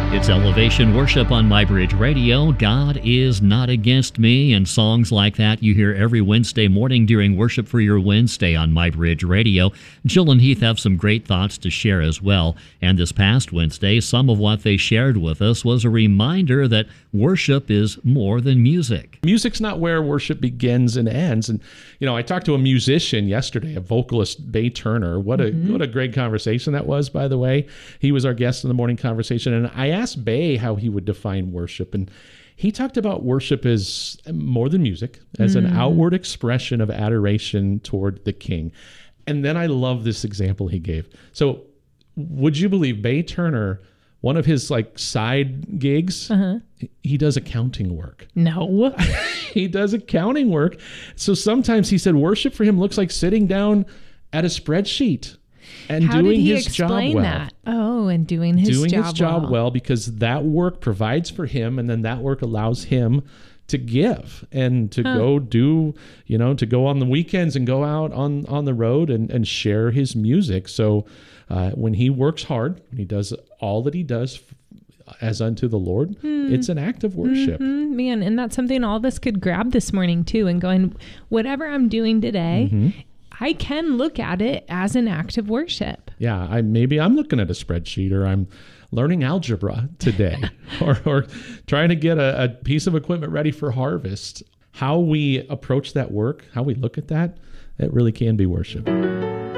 It's Elevation Worship on MyBridge Radio. God is not against me, and songs like that you hear every Wednesday morning during Worship for Your Wednesday on MyBridge Radio. Jill and Heath have some great thoughts to share as well. And this past Wednesday, some of what they shared with us was a reminder that worship is more than music. Music's not where worship begins and ends. And, I talked to a musician yesterday, a vocalist, Bay Turner. What a great conversation that was, by the way. He was our guest in the morning conversation. And I asked Bay how he would define worship. And he talked about worship as more than music, as an outward expression of adoration toward the King. And then I love this example he gave. So would you believe Bay Turner, one of his side gigs, he does accounting work. No. He does accounting work. So sometimes he said worship for him looks like sitting down at a spreadsheet and How doing did he his job explain well. that? Oh, and doing his job well, because that work provides for him, and then that work allows him to give and to go do, to go on the weekends and go out on the road and share his music. So when he works hard, when he does all that he does as unto the Lord, it's an act of worship. Man, and that's something all of us could grab this morning too, and going, whatever I'm doing today, I can look at it as an act of worship. Yeah, maybe I'm looking at a spreadsheet, or I'm learning algebra today, or trying to get a piece of equipment ready for harvest. How we approach that work, how we look at that, it really can be worship.